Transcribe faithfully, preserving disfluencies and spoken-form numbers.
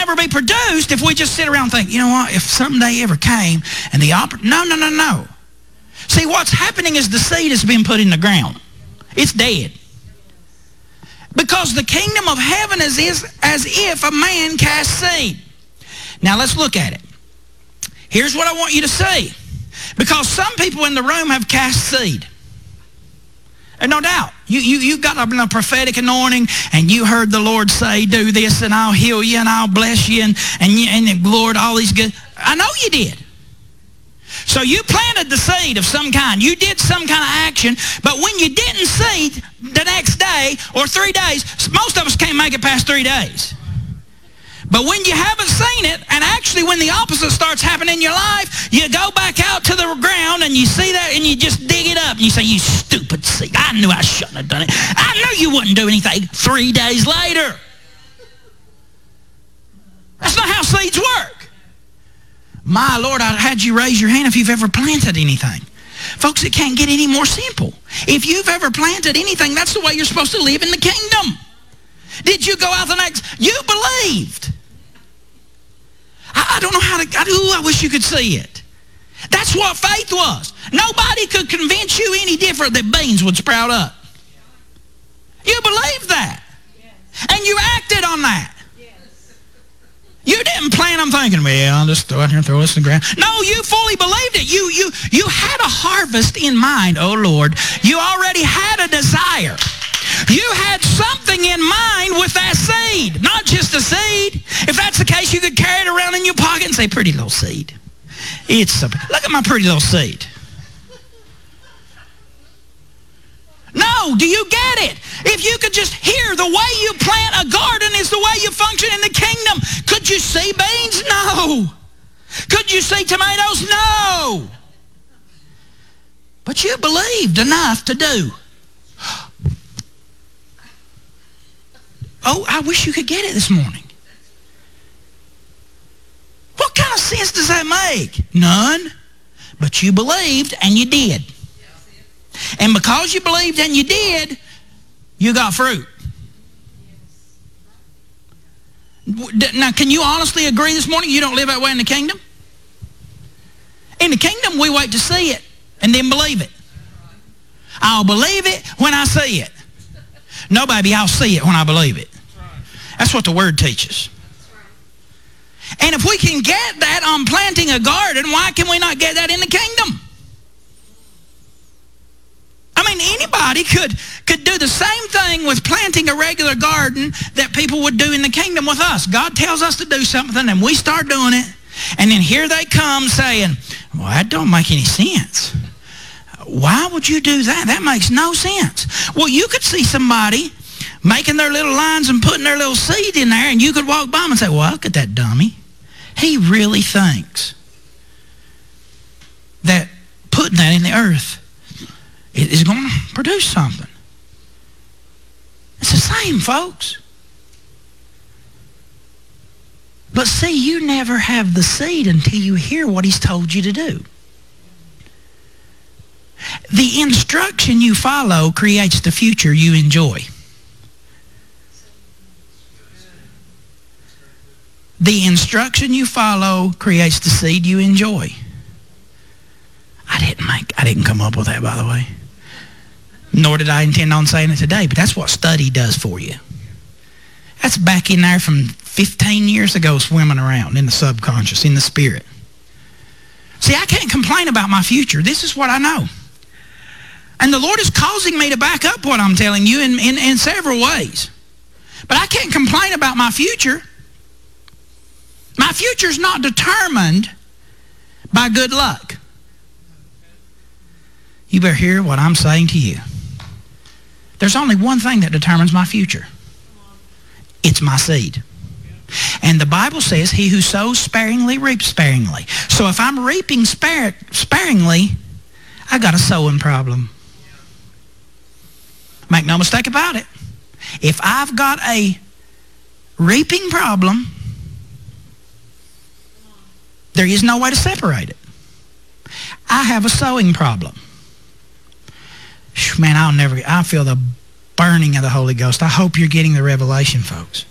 never be produced if we just sit around and think, you know what, if someday ever came and the opportunity, no, no, no, no. See, what's happening is the seed has been put in the ground. It's dead. Because the kingdom of heaven is, is as if a man casts seed. Now let's look at it. Here's what I want you to see. Because some people in the room have cast seed. And no doubt, you, you, you got a, a prophetic anointing and you heard the Lord say, do this and I'll heal you and I'll bless you and, and, you, and the Lord, all these good. I know you did. So you planted the seed of some kind. You did some kind of action, but when you didn't see the next day or three days, most of us can't make it past three days. But when you haven't seen it, and actually when the opposite starts happening in your life, you go back out to the ground and you see that and you just dig it up and you say, you stupid seed, I knew I shouldn't have done it. I knew you wouldn't do anything. Three days later. That's not how seeds work. My Lord, I had you raise your hand if you've ever planted anything. Folks, it can't get any more simple. If you've ever planted anything, that's the way you're supposed to live in the kingdom. Did you go out the next? You believed. I, I don't know how to, I, ooh, I wish you could see it. That's what faith was. Nobody could convince you any different that beans would sprout up. You believed that. And you acted on that. You didn't plan on thinking, well, I'll just throw it here and throw this in the ground. No, you fully believed it. You, you, you had a harvest in mind, oh Lord. You already had a desire. You had something in mind with that seed, not just a seed. If that's the case, you could carry it around in your pocket and say, pretty little seed. It's a, look at my pretty little seed. No, do you get it? If you could just hear the way you plant a garden is the way you function in the kingdom. Could you see beans? No. Could you see tomatoes? No. But you believed enough to do. Oh, I wish you could get it this morning. What kind of sense does that make? None. But you believed and you did. And because you believed and you did, you got fruit. Now, can you honestly agree this morning you don't live that way in the kingdom? In the kingdom, we wait to see it and then believe it. I'll believe it when I see it. No, baby, I'll see it when I believe it. That's what the Word teaches. And if we can get that on planting a garden, why can we not get that in the kingdom? I mean, anybody could, could do the same thing with planting a regular garden that people would do in the kingdom with us. God tells us to do something, and we start doing it. And then here they come saying, well, that don't make any sense. Why would you do that? That makes no sense. Well, you could see somebody making their little lines and putting their little seed in there, and you could walk by them and say, well, look at that dummy. He really thinks that putting that in the earth it is going to produce something. It's the same, folks. But see, you never have the seed until you hear what he's told you to do. The instruction you follow creates the future you enjoy. The instruction you follow creates the seed you enjoy. I didn't make, I didn't come up with that, by the way. Nor did I intend on saying it today, but that's what study does for you. That's back in there from fifteen years ago swimming around in the subconscious, in the spirit. See, I can't complain about my future. This is what I know. And the Lord is causing me to back up what I'm telling you in, in, in several ways. But I can't complain about my future. My future's not determined by good luck. You better hear what I'm saying to you. There's only one thing that determines my future. It's my seed. And the Bible says, he who sows sparingly reaps sparingly. So if I'm reaping spar- sparingly, I got a sowing problem. Make no mistake about it. If I've got a reaping problem, there is no way to separate it. I have a sowing problem. Man, I'll never, I feel the burning of the Holy Ghost. I hope you're getting the revelation, folks.